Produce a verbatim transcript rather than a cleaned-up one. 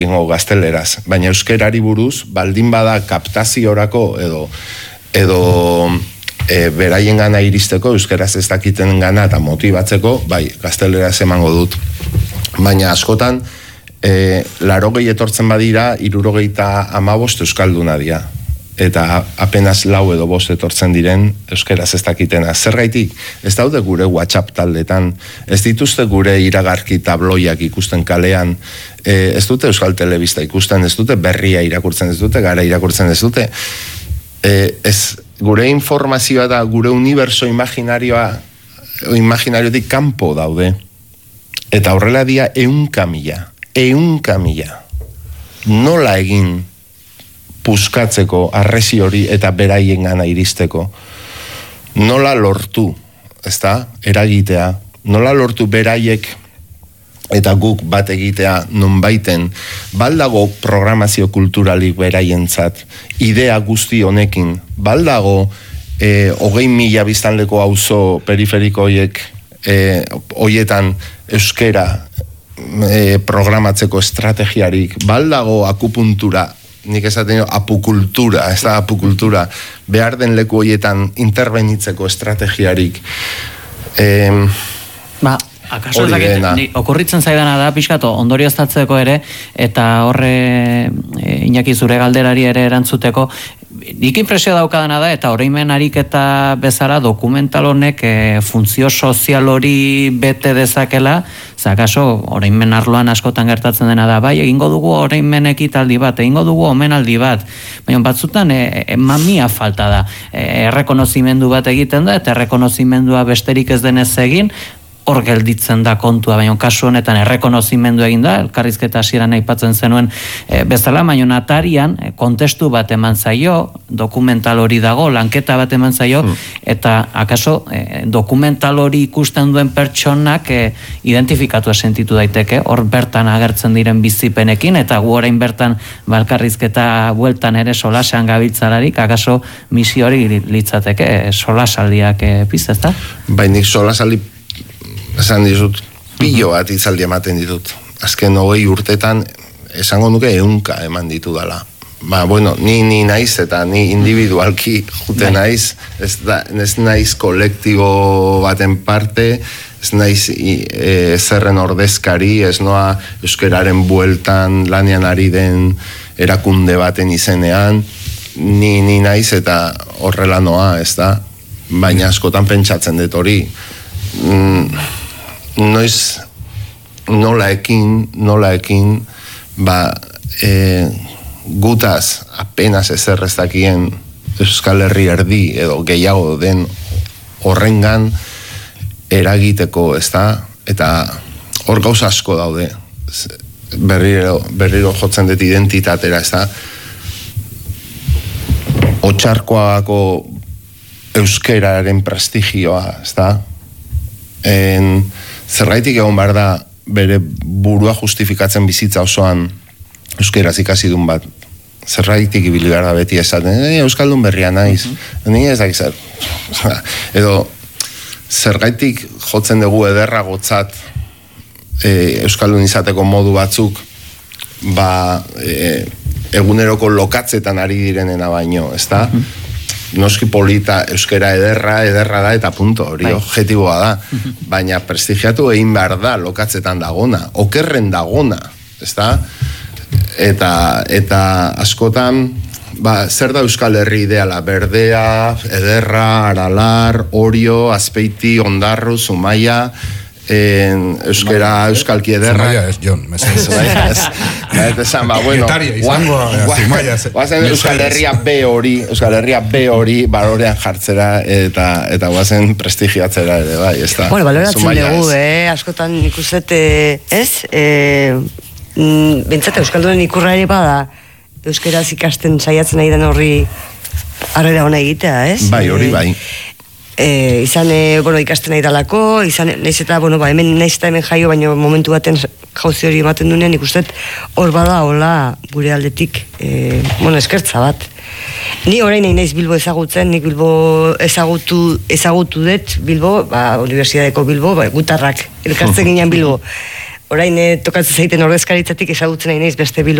ingo gazteleraz, baina euskerari buruz, baldin bada kaptaziorako edo edo e, beraien gana iristeko, euskeraz ez dakiten gana eta motibatzeko, bai, gazteleraz emango dut. Baina askotan, e, larogei etortzen badira, irurogeita amabost euskalduna dira. Eta apenas lau edo bost etortzen diren euskeraz ez dakitena. Zergaitik, ez daude gure WhatsApp taldetan, ez dituzte gure iragarki tabloiak ikusten kalean, e, ez dute euskal telebista ikusten, ez dute berria irakurtzen, ez dute gara irakurtzen, ez dute. E, ez gure informazioa da, gure universo imaginarioa, imaginariotik kanpo daude. Eta horrela dia eunka mila, eunka mila. Nola egin puskatzeko arresi hori eta beraien gana iristeko. Nola lortu, ezta, eragitea, nola lortu beraiek eta guk bat egitea nonbaiten, baldago programazio kulturalik beraientzat, idea guzti honekin, baldago e, hogei mila biztanleko auzo periferiko hoiek, e, hoietan euskera e, programatzeko estrategiarik, baldago akupuntura, nik esaten apukultura, ez da apukultura, behar den leku horietan intervenitzeko estrategiarik. E, ba, akaso ezakit, okurritzen zaidana da, pixkato, ondorioztatzeko ere, eta horre e, Iñaki zure galderari ere erantzuteko, nik impresio daukadana da, eta horreimen ariketa bezala dokumental honek e, funtzio sozial hori bete dezakela, zakaso, horreimen arloan askotan gertatzen dena da, bai, egingo dugu horreimen ekitaldi bat, egingo dugu omenaldi bat, baina batzutan e, e, mamia falta da, e, errekonozimendu bat egiten da, eta errekonozimendua besterik ez denez egin, hor gelditzen da kontua, baina kasu honetan errekonozimendu egin da, elkarrizketa hasieran aipatzen zenuen e, bezala, baina atarian e, kontestu bat eman zaio, dokumental hori dago, lanketa bat eman zaio, mm. eta akaso e, dokumental hori ikusten duen pertsonak e, identifikatu sentitu daiteke, hor bertan agertzen diren bizipenekin, eta gu orain bertan elkarrizketa bueltan ere solasean gabiltzalarik, akaso misio hori litzateke e, solasaldiak e, piztezta? Bainik solasaldi esan dizut, pilo bat itzaldi ematen ditut. Azken hogei urtetan, esango nuke eunka eman ditu dala. Ba, bueno, ni, ni naiz eta ni individualki jute naiz, ez, da, ez naiz kolektibo baten parte, ez naiz e, zerren ordezkari, ez noa euskeraren bueltan lanean ari den erakunde baten izenean, ni, ni naiz eta horrela noa, ez da? Baina askotan pentsatzen dut hori. Mm, noiz nolaekin, nolaekin, ba, e, gutaz apenas ezer ez dakien Euskal Herri erdi edo gehiago den horrengan eragiteko, ez da? Eta hor gauza asko daude. Berriro, berriro jotzen dut identitatera, ez da? Otxarkoako euskeraren prestigioa, ez da? En, zerraitik egon behar da bere burua justifikatzen bizitza osoan euskeraz ikasidun bat. Zerraitik ibili behar da beti esaten, e, euskaldun berria naiz, mm-hmm. ni ez dakizat. Edo, zergaitik jotzen dugu ederragotzat e, euskaldun izateko modu batzuk, ba, e, eguneroko lokatzetan ari direnena baino, ez da? Mm-hmm. Noski polita, euskera ederra, ederra da, eta punto, hori bai. Objetiboa da. Baina prestigiatu egin behar da, lokatzetan dagona, okerren dagona, ez da? Eta, eta askotan, ba, zer da Euskal Herri ideala? Berdea, ederra, Aralar, Orio, Azpeiti, Ondarru, Zumaia, en euskera, euskalki ederra. Zumaia ez, Jon, mesez. Zumaia ez. Eta esan, ba, bueno, guazen Euskal Herria B hori, Euskal Herria B hori balorean jartzera eta eta guazen prestigiatzera ere, bai, ez da. Bueno, baloratzen dugu, eh, askotan ikuset, ez? Eh, bentsat Euskaldunen ikurra ere bada, euskeraz ikasten saiatzen nahi den horri harrera hona egitea, ez? Bai, hori bai. E, izan, e, bueno, ikasten nahi dalako, izan, nahiz eta, bueno, ba, hemen, nahiz eta hemen jaio, baina momentu baten jauzi hori ematen dunean, ikustet, hor bada, hola, gure aldetik, e, bueno, eskertza bat. Ni orain nahi naiz Bilbo ezagutzen, nik Bilbo ezagutu, ezagutu dut, Bilbo, ba, Universidadeko Bilbo, ba, gutarrak, elkartzen ginean Bilbo. orain e, tokatzen zaiten ordezkaritzatik ezagutzen nahi naiz beste bi